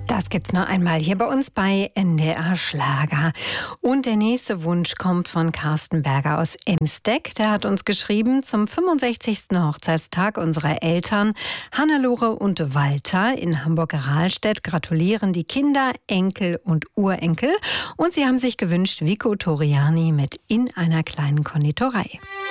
Das gibt's noch einmal hier bei uns bei NDR Schlager. Und der nächste Wunsch kommt von Carsten Berger aus Emsdeck. Der hat uns geschrieben, zum 65. Hochzeitstag unserer Eltern Hannelore und Walter in Hamburg-Rahlstedt gratulieren die Kinder, Enkel und Urenkel. Und sie haben sich gewünscht Vico Toriani mit In einer kleinen Konditorei.